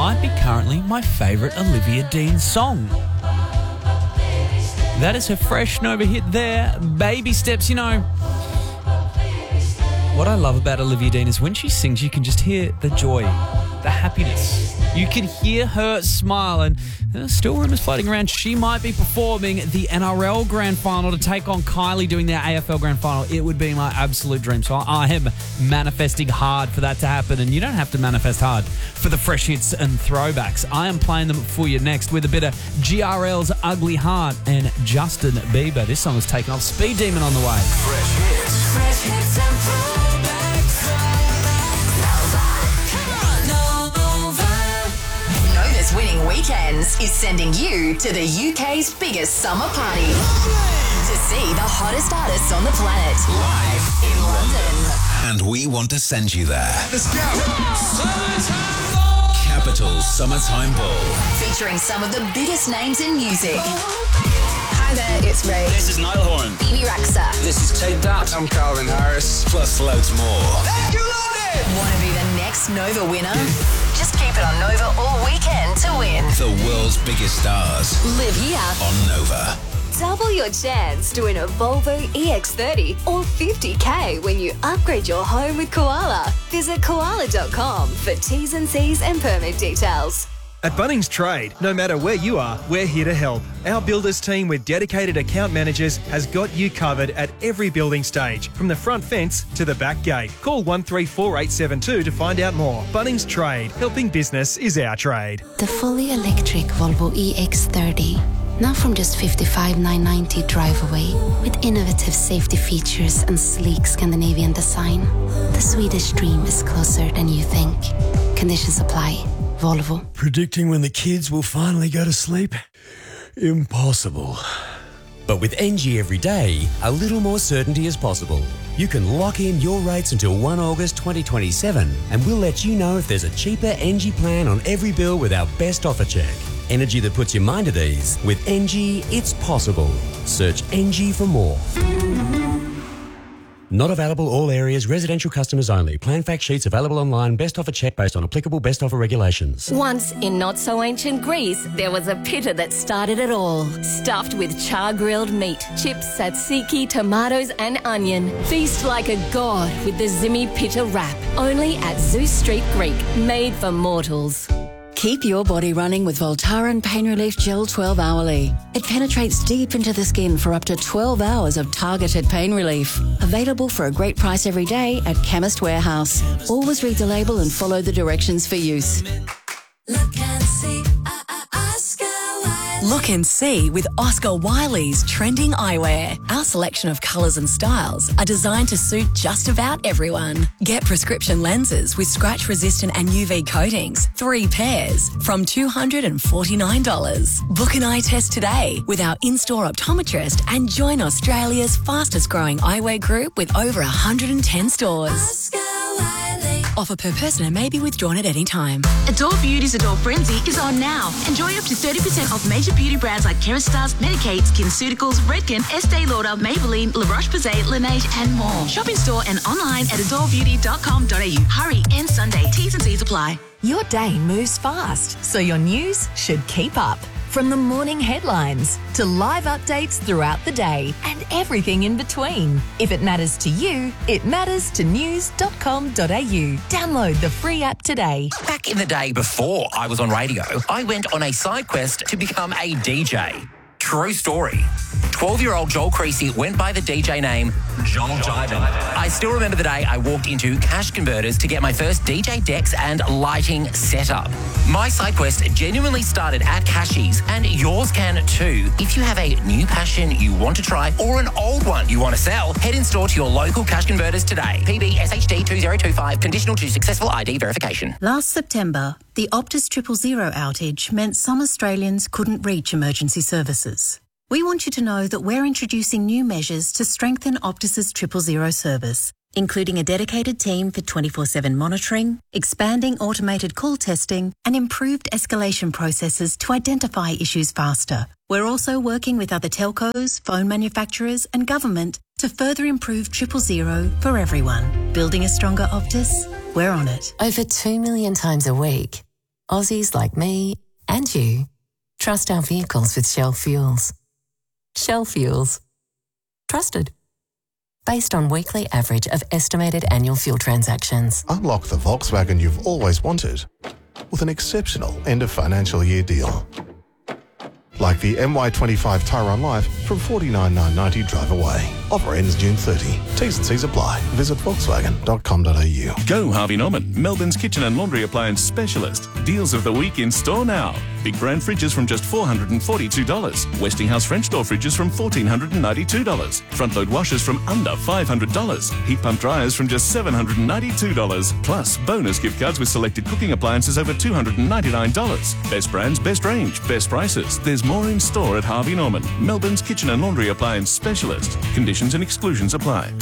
might be currently my favourite Olivia Dean song. That is her fresh Nova hit there, Baby Steps. You know, what I love about Olivia Dean is when she sings, you can just hear the joy, the happiness. You can hear her smile, and there's still rumours floating around she might be performing the NRL Grand Final to take on Kylie doing their AFL Grand Final. It would be my absolute dream. So I am manifesting hard for that to happen, and you don't have to manifest hard for the fresh hits and throwbacks. I am playing them for you next with a bit of GRL's Ugly Heart and Justin Bieber. This song is taken off. Speed Demon on the way. Fresh hits. Fresh hits and throwbacks. Nova's Winning Weekends is sending you to the UK's biggest summer party to see the hottest artists on the planet live in London. And we want to send you there. Let's go! Capital Summertime Ball. Featuring some of the biggest names in music. Hi there, it's Ray. This is Niall Horan. Bibi Rexha. This is Tate Datt. I'm Calvin Harris. Plus loads more. Want to be the next Nova winner? Just keep it on Nova all weekend to win. The world's biggest stars Live here on Nova. Double your chance to win a Volvo EX30 or 50k when you upgrade your home with Koala. Visit koala.com for T's and C's and permit details. At Bunnings Trade, no matter where you are, we're here to help. Our builders team with dedicated account managers has got you covered at every building stage, from the front fence to the back gate. Call 134872 to find out more. Bunnings Trade, helping business is our trade. The fully electric Volvo EX30. Now from just $55,990 drive away, with innovative safety features and sleek Scandinavian design. The Swedish dream is closer than you think. Conditions apply. Volvo. Predicting when the kids will finally go to sleep? Impossible. But with NG every day, a little more certainty is possible. You can lock in your rates until 1 August 2027, and we'll let you know if there's a cheaper NG plan on every bill with our best offer check. Energy that puts your mind at ease. With NG, it's possible. Search NG for more. Not available all areas, residential customers only. Plan fact sheets available online. Best offer check based on applicable best offer regulations. Once in not-so-ancient Greece, there was a pita that started it all. Stuffed with char-grilled meat, chips, tzatziki, tomatoes and onion. Feast like a god with the Zimi pita wrap. Only at Zeus Street Greek. Made for mortals. Keep your body running with Voltaren Pain Relief Gel 12 Hourly. It penetrates deep into the skin for up to 12 hours of targeted pain relief. Available for a great price every day at Chemist Warehouse. Always read the label and follow the directions for use. Look and see, Look and see with Oscar Wiley's trending eyewear. Our selection of colours and styles are designed to suit just about everyone. Get prescription lenses with scratch-resistant and UV coatings, 3 pairs, from $249. Book an eye test today with our in-store optometrist and join Australia's fastest-growing eyewear group with over 110 stores. Offer per person and may be withdrawn at any time. Adore Beauty's Adore Frenzy is on now. Enjoy up to 30% off major beauty brands like Kerastase, Medicaid, SkinCeuticals, Redken, Estee Lauder, Maybelline, La Roche-Posay, Laneige and more. Shop in store and online at adorebeauty.com.au. Hurry, end Sunday. T's and C's apply. Your day moves fast, so your news should keep up. From the morning headlines to live updates throughout the day and everything in between. If it matters to you, it matters to news.com.au. Download the free app today. Back in the day before I was on radio, I went on a side quest to become a DJ. True story. 12-year-old Joel Creasy went by the DJ name Joel Jivin. I still remember the day I walked into Cash Converters to get my first DJ decks and lighting setup. My side quest genuinely started at Cashies, and yours can too. If you have a new passion you want to try or an old one you want to sell, head in store to your local Cash Converters today. PB SHD 2025, conditional to successful ID verification. Last September, the Optus 000 outage meant some Australians couldn't reach emergency services. We want you to know that we're introducing new measures to strengthen Optus's 000 service, including a dedicated team for 24/7 monitoring, expanding automated call testing, and improved escalation processes to identify issues faster. We're also working with other telcos, phone manufacturers, and government to further improve 000 for everyone. Building a stronger Optus? We're on it. Over 2 million times a week, Aussies like me and you trust our vehicles with Shell Fuels. Shell Fuels. Trusted. Based on weekly average of estimated annual fuel transactions. Unlock the Volkswagen you've always wanted with an exceptional end of financial year deal. Like the MY25 Tyron Life from $49,990 drive away. Offer ends June 30. T's and C's apply. Visit Volkswagen.com.au. Go Harvey Norman, Melbourne's kitchen and laundry appliance specialist. Deals of the week in store now. Big brand fridges from just $442. Westinghouse French door fridges from $1,492. Front load washers from under $500. Heat pump dryers from just $792. Plus bonus gift cards with selected cooking appliances over $299. Best brands, best range, best prices. There's more in store at Harvey Norman, Melbourne's kitchen and laundry appliance specialist. Conditions and exclusions apply.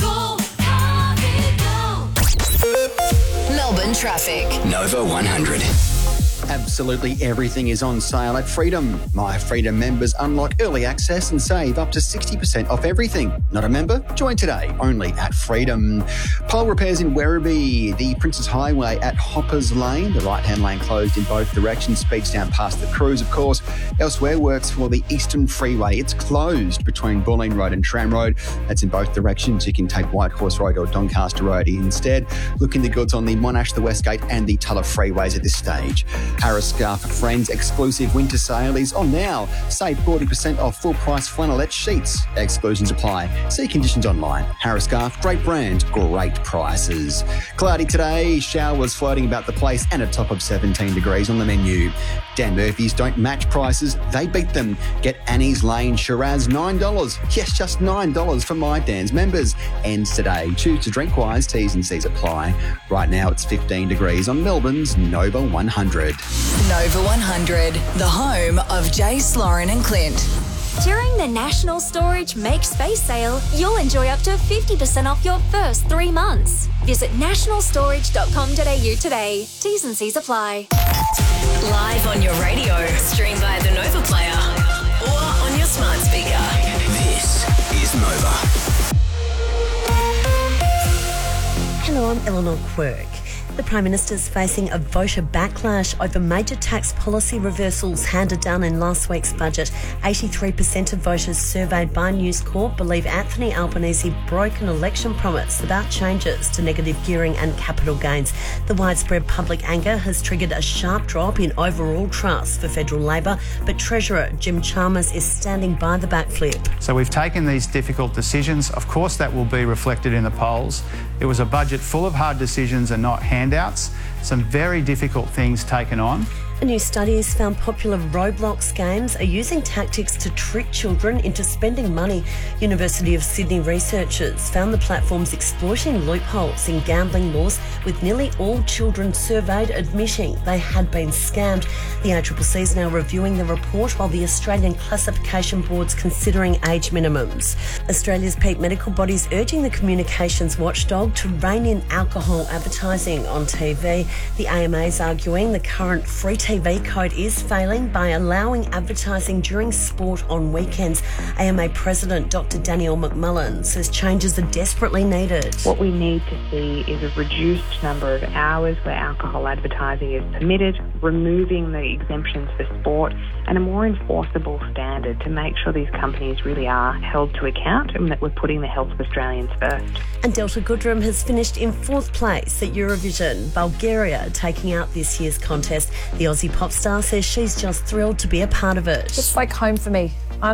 Melbourne traffic. Nova 100. Absolutely everything is on sale at Freedom. My Freedom members unlock early access and save up to 60% off everything. Not a member? Join today, only at Freedom. Pole repairs in Werribee. The Princes Highway at Hoppers Lane. The right-hand lane closed in both directions. Speeds down past the Cruise, of course. Elsewhere, works for the Eastern Freeway. It's closed between Bulleen Road and Tram Road. That's in both directions. You can take Whitehorse Road or Doncaster Road instead. Looking the goods on the Monash, the Westgate and the Tulla freeways at this stage. Harris Scarf Friends exclusive winter sale is on now. Save 40% off full price flannelette sheets. Exclusions apply. See conditions online. Harris Scarf, great brand, great prices. Cloudy today, showers floating about the place and a top of 17 degrees on the menu. Dan Murphy's don't match prices, they beat them. Get Annie's Lane Shiraz $9. Yes, just $9 for My Dan's members. Ends today. Choose to drink wise, T's and C's apply. Right now it's 15 degrees on Melbourne's Nova 100. Nova 100, the home of Jay, Sloran and Clint. During the National Storage Make Space Sale, you'll enjoy up to 50% off your first 3 months. Visit nationalstorage.com.au today. T's and C's apply. Live on your radio, stream via the Nova Player or on your smart speaker. This is Nova. Hello, I'm Eleanor Quirk. The Prime Minister's facing a voter backlash over major tax policy reversals handed down in last week's budget. 83% of voters surveyed by News Corp believe Anthony Albanese broke an election promise about changes to negative gearing and capital gains. The widespread public anger has triggered a sharp drop in overall trust for federal Labor, but Treasurer Jim Chalmers is standing by the backflip. So we've taken these difficult decisions. Of course, that will be reflected in the polls. It was a budget full of hard decisions and not handouts. Some very difficult things taken on. A new study has found popular Roblox games are using tactics to trick children into spending money. University of Sydney researchers found the platforms exploiting loopholes in gambling laws, with nearly all children surveyed admitting they had been scammed. The ACCC is now reviewing the report, while the Australian Classification Board's considering age minimums. Australia's peak medical bodies urging the communications watchdog to rein in alcohol advertising on TV. The AMA is arguing the current free TV code is failing by allowing advertising during sport on weekends. AMA President Dr. Danielle McMullen says changes are desperately needed. What we need to see is a reduced number of hours where alcohol advertising is permitted, removing the exemptions for sport, and a more enforceable standard to make sure these companies really are held to account and that we're putting the health of Australians first. And Delta Goodrem has finished in 4th place at Eurovision, Bulgaria taking out this year's contest. The Aussie pop star says she's just thrilled to be a part of it. It's like home for me. I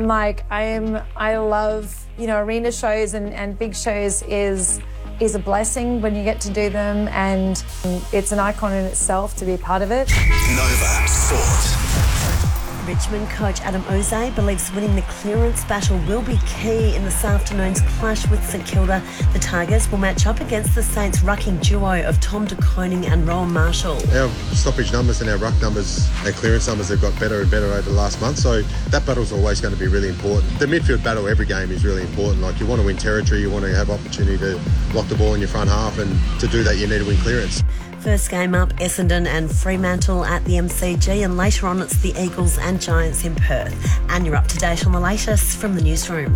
love, arena shows and big shows is a blessing when you get to do them, and it's an icon in itself to be a part of it. Nova Sport. Richmond coach Adam Ouzay believes winning the clearance battle will be key in this afternoon's clash with St Kilda. The Tigers will match up against the Saints' rucking duo of Tom De Koning and Rowan Marshall. Our stoppage numbers and our ruck numbers, our clearance numbers have got better and better over the last month, so that battle's always going to be really important. The midfield battle every game is really important. Like, you want to win territory, you want to have opportunity to lock the ball in your front half, and to do that you need to win clearance. First game up, Essendon and Fremantle at the MCG, and later on it's the Eagles and Giants in Perth. And you're up to date on the latest from the newsroom.